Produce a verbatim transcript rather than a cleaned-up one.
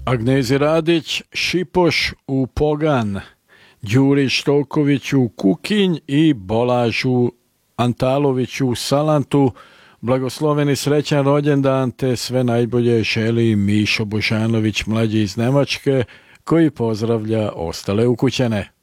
Agnezi Radić, Šipoš u Pogan, Đuri Štokoviću u Kukinj i Bolažu Antaloviću u Salantu. Blagosloven i srećan rođendan te sve najbolje želi Mišo Božanović mlađi iz Nemačke koji pozdravlja ostale ukućane.